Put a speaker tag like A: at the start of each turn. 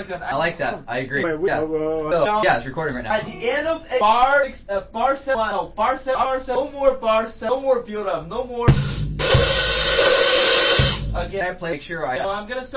A: my gun.
B: I like that. I agree.
C: Wait,
B: Yeah. So, yeah, it's recording right now.
A: At the end of a bar 7, no, bar 7, no more bar 7, no more build up, no more.
B: Can I play? Make sure I.
A: I'm gonna start.